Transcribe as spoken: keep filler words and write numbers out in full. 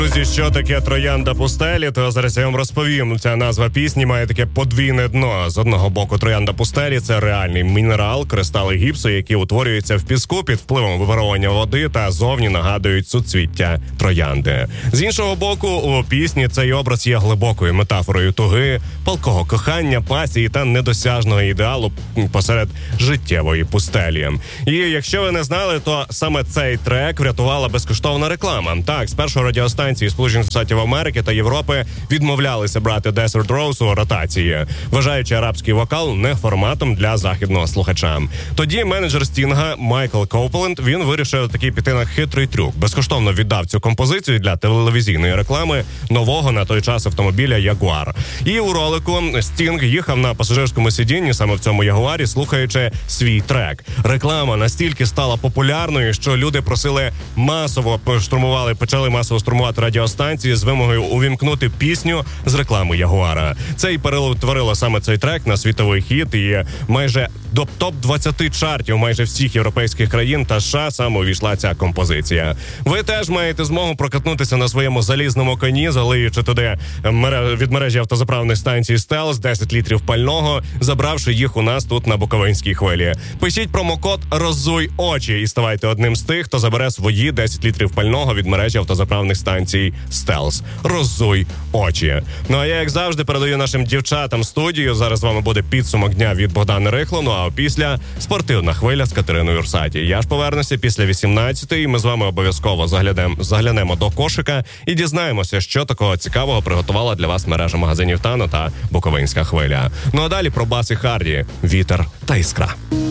Друзі, що таке троянда пустелі, то зараз я вам розповім. Ця назва пісні має таке подвійне дно. З одного боку, троянда пустелі – це реальний мінерал, кристали гіпсу, які утворюються в піску під впливом випаровування води та зовні нагадують суцвіття троянди. З іншого боку, у пісні цей образ є глибокою метафорою туги, палкого кохання, пасії та недосяжного ідеалу посеред життєвої пустелі. І якщо ви не знали, то саме цей трек врятувала безкоштовна реклама. Так, спершу радіостанції Сполучених Штатів Америки та Європи відмовлялися брати Desert Rose у ротації, вважаючи арабський вокал не форматом для західного слухача. Тоді менеджер Стінга Майкл Коупленд, він вирішив такий піти на хитрий трюк. Безкоштовно віддав цю композицію для телевізійної реклами нового на той час автомобіля Ягуар. І у ролику Стінг їхав на пасажирському сидінні саме в цьому Ягуарі, слухаючи свій трек. Реклама настільки стала популярною, що люди просили масово штурмували, почали масово штурмувати радіостанції з вимогою увімкнути пісню з реклами Ягуара. Це і перетворило саме цей трек на світовий хіт, і майже до топ двадцять чартів майже всіх європейських країн та США саме увійшла ця композиція. Ви теж маєте змогу прокатнутися на своєму залізному коні, залиючи туди від мережі автозаправних станцій Стелс десять літрів пального, забравши їх у нас тут на Буковинській хвилі. Пишіть промокод «Роззуй очі» і ставайте одним з тих, хто забере свої десять літрів пального від мережі автозаправних станцій Стелс. Роззуй очі. Ну а я, як завжди, передаю нашим дівчатам студію. Зараз з вами буде підсумок дня від Богдана Рихло, ну а після спортивна хвиля з Катериною Урсаті. Я ж повернуся після вісімнадцятої, і ми з вами обов'язково заглянемо, заглянемо до кошика і дізнаємося, що такого цікавого приготувала для вас мережа магазинів Тано та Буковинська хвиля. Ну а далі про бас і Харді, вітер та іскра.